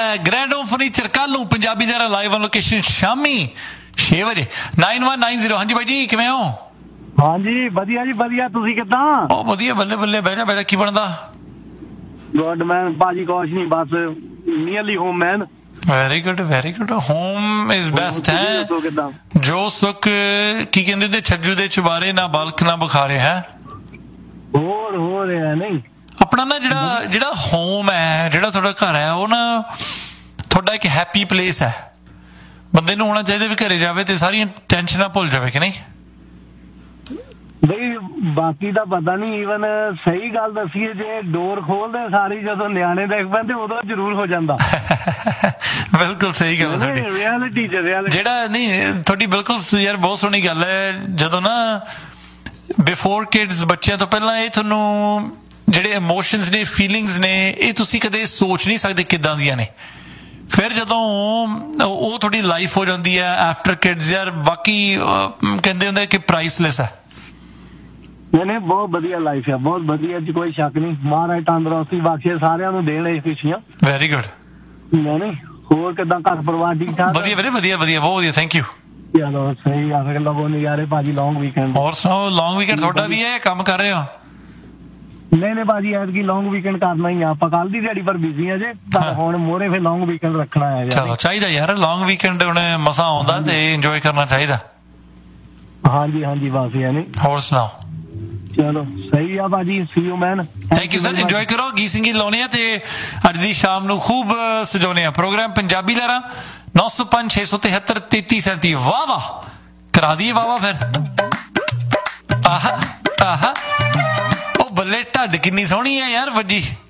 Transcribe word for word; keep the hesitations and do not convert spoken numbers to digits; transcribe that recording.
Grand home furniture ਕੱਲ ਨੂੰ ਪੰਜਾਬੀ ਦਾ live on location ਸ਼ਾਮੀ ਛੇ ਵਜੇ ਨਾਈਨ ਵਨ ਨਾਈਨ ਜ਼ੀਰੋ। ਹਾਂਜੀ ਬਾਈ ਜੀ ਕਿਵੇਂ ਹੋ? ਹਾਂਜੀ ਵਧੀਆ ਜੀ ਵਧੀਆ, ਤੁਸੀਂ ਕਿੱਦਾਂ? ਉਹ ਵਧੀਆ, ਬੱਲੇ ਬੱਲੇ। ਬਹਿ ਜਾ ਬਹਿ ਜਾ, ਕੀ ਬਣਦਾ? ਗੁੱਡ ਮੈਨ ਭਾਜੀ, ਕੁਛ ਨਹੀਂ, ਬਸ nearly home man. Very good very good. Home is best ਹੈ। ਜੋ ਸੁੱਖ ਕੀ ਕਹਿੰਦੇ ਤੇ ਛੱਜੂ ਦੇ ਚੁਬਾਰੇ, ਨਾ ਬਲਖ ਨਾ ਬੁਖਾਰੇ ਹੈ। ਹੋਰ ਹੋ ਰਿਹਾ ਨਹੀਂ ਆਪਣਾ ਨਾ ਜਿਹੜਾ ਜਿਹੜਾ ਹੋਮ ਹੈ, ਜਿਹੜਾ ਤੁਹਾਡਾ ਘਰ ਹੈ, ਉਹ ਨਾ ਤੁਹਾਡਾ ਇੱਕ ਹੈਪੀ ਪਲੇਸ ਹੈ। ਬੰਦੇ ਨੂੰ ਹੋਣਾ ਚਾਹੀਦਾ ਵੀ ਘਰੇ ਜਾਵੇ ਤੇ ਸਾਰੀਆਂ ਟੈਨਸ਼ਨਾਂ ਭੁੱਲ ਜਾਵੇ, ਕਿ ਨਹੀਂ? ਬਈ ਬਾਕੀ ਦਾ ਪਤਾ ਨਹੀਂ, ਈਵਨ ਸਹੀ ਗੱਲ ਦੱਸੀਏ, ਜੇ ਡੋਰ ਖੋਲਦੇ ਸਾਰੀ ਜਦੋਂ ਨਿਆਣੇ ਦੇਖ ਪੈਂਦੇ ਉਦੋਂ ਜ਼ਰੂਰ ਹੋ ਜਾਂਦਾ। ਬਿਲਕੁਲ ਸਹੀ ਗੱਲ ਤੁਹਾਡੀ। ਰਿਐਲਿਟੀ ਚ ਰਿਐਲਿਟੀ ਜਿਹੜਾ ਨਹੀਂ ਤੁਹਾਡੀ ਬਿਲਕੁਲ ਯਾਰ ਬਹੁਤ ਸੋਹਣੀ ਗੱਲ ਹੈ। ਜਦੋਂ ਨਾ ਬਿਫੋਰ ਕਿਡਸ, ਬੱਚਿਆਂ ਤੋਂ ਪਹਿਲਾਂ, ਇਹ ਤੁਹਾਨੂੰ ਜਿਹੜੇ ਇਮੋਸ਼ਨਸ ਨੇ, ਫੀਲਿੰਗਸ ਨੇ, ਇਹ ਤੁਸੀਂ ਕਦੇ ਸੋਚ ਨਹੀਂ ਸਕਦੇ ਕਿੱਦਾਂ ਦੀਆਂ ਨੇ। ਫਿਰ ਜਦੋਂ ਉਹ ਤੁਹਾਡੀ ਲਾਈਫ ਹੋ ਜਾਂਦੀ ਹੈ ਆਫਟਰ ਕਿਡਸ, ਯਾਰ ਬਾਕੀ ਕਹਿੰਦੇ ਹੁੰਦੇ ਕਿ ਪ੍ਰਾਈਸਲੈਸ ਹੈ। ਨਹੀਂ ਨਹੀਂ ਬਹੁਤ ਵਧੀਆ ਲਾਈਫ ਹੈ, ਬਹੁਤ ਵਧੀਆ ਜੀ, ਕੋਈ ਸ਼ੱਕ ਨਹੀਂ। ਮਹਾਰਾਜ ਤੰਦਰੁਸਤੀ ਬਖਸ਼ੇ ਸਾਰਿਆਂ ਨੂੰ, ਦੇਣ ਇਹ ਖੁਸ਼ੀਆਂ। Very good. ਨਹੀਂ ਨਹੀਂ ਹੋਰ ਕਿੱਦਾਂ, ਘਰ ਪਰਿਵਾਰ ਠੀਕ ਠਾਕ? ਵਧੀਆ ਵੀਰੇ, ਵਧੀਆ ਵਧੀਆ, ਬਹੁਤ ਵਧੀਆ, ਥੈਂਕ ਯੂ। ਚਲੋ ਸਹੀ ਆ, ਫਿਰ ਲਵੋ ਨਜ਼ਾਰੇ ਭਾਜੀ ਲੌਂਗ ਵੀਕਐਂਡ। ਹੋਰ ਸੁਣਾਓ, ਲੌਂਗ ਵੀਕਐਂਡ ਤੁਹਾਡਾ ਵੀ ਹੈ? ਕੰਮ ਕਰ ਰਹੇ ਹੋ? ਨਹੀਂ ਨਹੀਂ ਭਾਜੀ ਐਤਕੀ ਲੌਂਗ ਵੀਕਐਂਡ ਕਰਨਾ ਹੀ ਆ ਆਪਾਂ। ਕੱਲ ਦੀ ਦਿਹਾੜੀ ਪਰ ਬਿਜ਼ੀ ਆ ਜੇ, ਪਰ ਹੁਣ ਮੋਰੇ ਫਿਰ ਲੌਂਗ ਵੀਕਐਂਡ ਰੱਖਣਾ ਹੈ। ਚਲੋ ਚਾਹੀਦਾ ਯਾਰ, ਲੌਂਗ ਵੀਕਐਂਡ ਹੁਣ ਮਸਾਂ ਆਉਂਦਾ ਤੇ ਇੰਜੋਏ ਕਰਨਾ ਚਾਹੀਦਾ। ਹਾਂਜੀ ਹਾਂਜੀ ਬਸ ਯਾਨੀ। ਹੋਰ ਸੁਣਾਓ? ਚਲੋ ਸਹੀ ਆ ਭਾਜੀ, ਸੀ you man. Thank you sir, enjoy ਕਰੋ। ਗੀਤ ਸੰਗੀਤ ਲਾਉਣੇ ਆ ਤੇ ਅੱਜ ਦੀ ਸ਼ਾਮ ਨੂੰ ਖੂਬ ਸਜਾਉਣੇ ਆ ਪ੍ਰੋਗਰਾਮ। ਪੰਜਾਬੀ ਲਹਿਰਾਂ ਨੌ ਸੌ ਪੰਜ ਛੇ ਸੌ ਤਿਹੱਤਰ ਤੇਤੀ ਸੈਂਤੀ। ਵਾਹ ਵਾਹ, ਕਰਾ ਦਈਏ ਵਾਹ ਵਾਹ ਫਿਰ। ਆਹ ਆਹ ਉਹ ਬੱਲੇ, ਢੱਡ ਕਿੰਨੀ ਸੋਹਣੀ ਹੈ ਯਾਰ ਵੱਜੀ।